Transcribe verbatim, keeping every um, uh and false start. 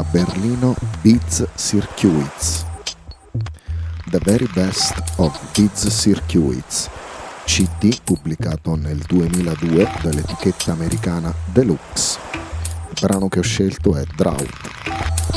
Berlino Beats Circuits. The Very Best of Beats Circuits, C D pubblicato nel duemiladue dall'etichetta americana Deluxe. Il brano che ho scelto è Drought.